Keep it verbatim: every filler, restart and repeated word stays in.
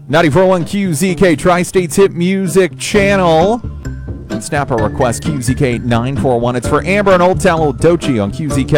ninety-four point one Q Z K, Tri-State's Hit Music Channel. And snap a request, Q Z K nine four one. It's for Amber and Old Town Old Dochi on Q Z K.